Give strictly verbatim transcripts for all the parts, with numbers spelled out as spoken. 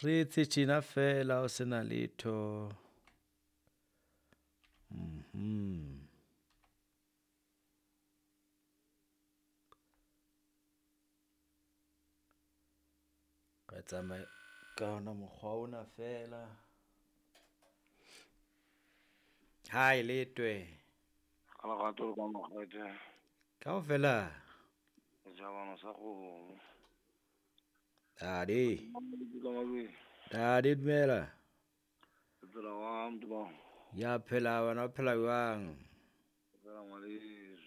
Re tsetšhina fela o sena letho. Mhm. Ka tsamaya ka ona mokgwa ona fela. Hai letwe. Ala ga tlo ka mogete. Ka o fela. Jabana sa go. Dadi. Ka mabe. Dadi dumela. Tsela wa mntu ba. Ya phela wena o phela jwang? Tsela ngwaleso.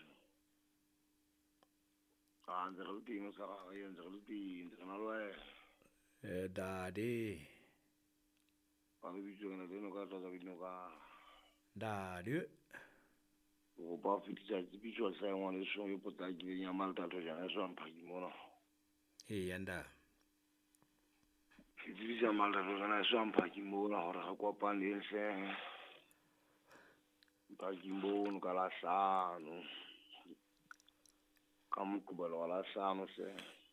Ka ntse re le teng sa ga e ntse re le teng re na le wena. Eh dadi. Ba le bitso ne le no ka tla bino ka. Dadi. Go ba fitisa bitso sa ngwaleso yo potla ke nya malta to jana so amphaki mona. Eh yanda. Fitisa malta to jana so amphaki mona hore ga kopane le se. Ba kimbono ka la hlano. Ka mokubelo wa la hlano se.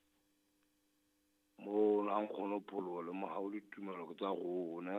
Mo la nkgono pholo le mo ha o le tumelo go tsa gona.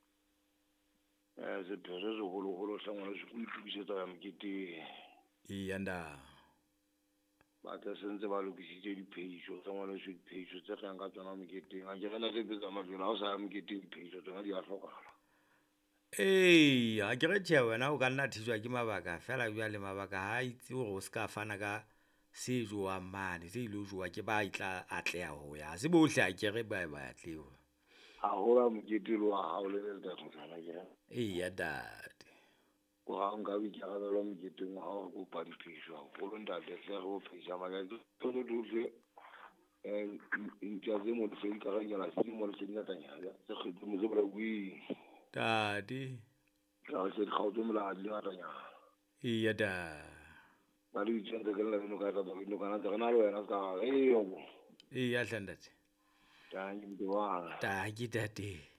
Eh se phese se holo holo sa ngwana se go itukisetsa ya mokete. Eh yanda. Ba tla sentse ba lokisitse diphehiso tsa ngwana se diphehiso tse re yang ka tsona moketeng. A ke rena se betsa mafelo a o sa ya moketeng diphehiso tsona di a hlokala. Ee, a ke re tšea wena o ka nna thiswa ke mabaka fela bja le mabaka ha itse gore o se ka fana ka se joa mane se ile joa ke ba itla atlea ho ya se bohle a ke re ba ba atlewa A hola mokete lo ha o le le tla tsana ke. Ee ya dadi Go ga nka bi ka ga lo moketeng ha o go pa diphehiso go lo ntate se go phehisa magadi tlo dutse eh intjaze mo tse ka ga nyala se mo le tsenya tanya se khitse mo zo bra bui. Dadi. Ka se kgaotse mola le ngatanya. Ee ya da. Ba le tsentse ke le no ka tla ba no kana tsana lo wena ka e yo. Ee ya hlandate. Ta nyi mdiwa. Ta ke dadi.